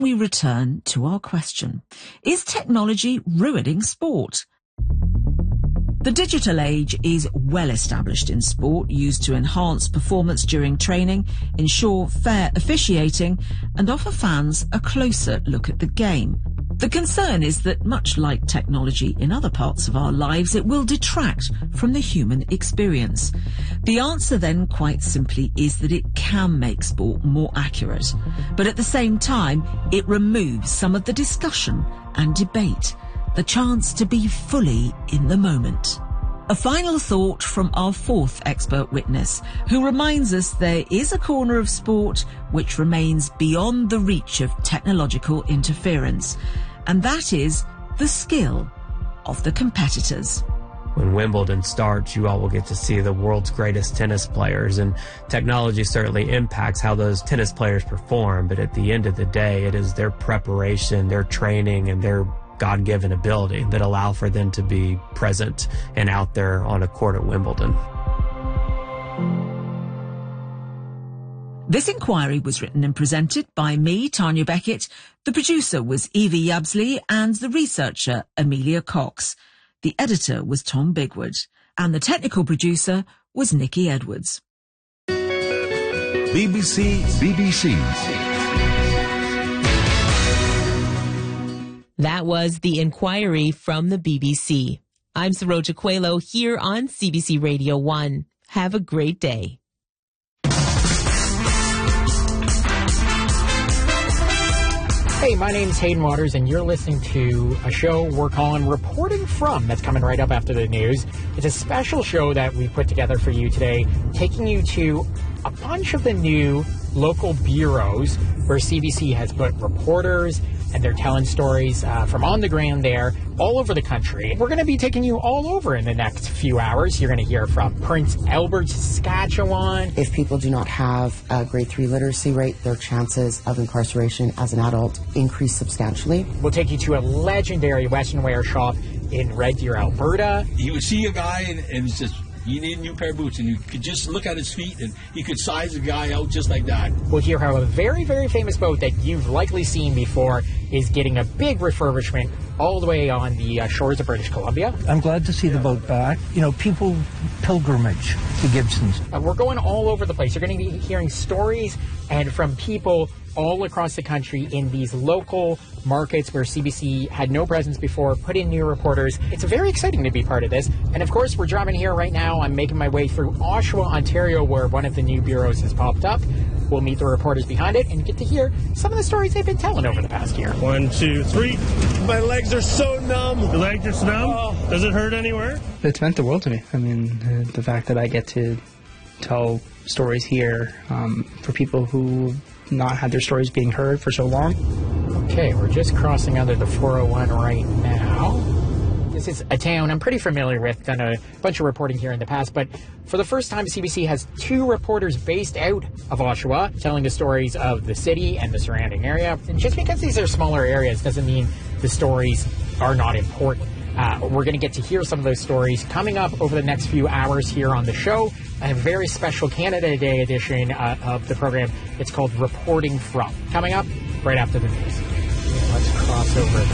We return to our question. Is technology ruining sport? The digital age is well established in sport, used to enhance performance during training, ensure fair officiating, and offer fans a closer look at the game. The concern is that, much like technology in other parts of our lives, it will detract from the human experience. The answer then, quite simply, is that it can make sport more accurate. But at the same time, it removes some of the discussion and debate, the chance to be fully in the moment. A final thought from our fourth expert witness, who reminds us there is a corner of sport which remains beyond the reach of technological interference, and that is the skill of the competitors. When Wimbledon starts, you all will get to see the world's greatest tennis players, and technology certainly impacts how those tennis players perform, but at the end of the day, it is their preparation, their training, and their God-given ability that allow for them to be present and out there on a court at Wimbledon. This inquiry was written and presented by me, Tanya Beckett. The producer was Evie Yabsley and the researcher, Amelia Cox. The editor was Tom Bigwood and the technical producer was Nikki Edwards. BBC. That was The Inquiry from the BBC. I'm Saroja Coelho here on CBC Radio 1. Have a great day. Hey, my name's Hayden Waters, and you're listening to a show we're calling Reporting From, that's coming right up after the news. It's a special show that we put together for you today, taking you to a bunch of the new local bureaus where CBC has put reporters, and they're telling stories from on the ground there all over the country. We're going to be taking you all over in the next few hours. You're going to hear from Prince Albert, Saskatchewan. If people do not have a grade 3 literacy rate, their chances of incarceration as an adult increase substantially. We'll take you to a legendary Western wear shop in Red Deer, Alberta. You would see a guy and he says, you need a new pair of boots, and you could just look at his feet and you could size the guy out just like that. We'll hear how a very, very famous boat that you've likely seen before is getting a big refurbishment all the way on the shores of British Columbia. I'm glad to see the boat back. You know, people pilgrimage to Gibson's. We're going all over the place. You're going to be hearing stories and from people all across the country in these local markets where CBC had no presence before, put in new reporters. It's very exciting to be part of this. And of course, we're driving here right now. I'm making my way through Oshawa, Ontario, where one of the new bureaus has popped up. We'll meet the reporters behind it and get to hear some of the stories they've been telling over the past year. 1, 2, 3. My legs are so numb. The legs are so numb? Oh. Does it hurt anywhere? It's meant the world to me. I mean, the fact that I get to tell stories here for people who not had their stories being heard for so long. Okay, we're just crossing under the 401 right now. This is a town I'm pretty familiar with, done a bunch of reporting here in the past, but for the first time, CBC has 2 reporters based out of Oshawa telling the stories of the city and the surrounding area. And just because these are smaller areas doesn't mean the stories are not important. We're going to get to hear some of those stories coming up over the next few hours here on the show. A very special Canada Day edition of the program. It's called Reporting From. Coming up right after the news. Let's cross over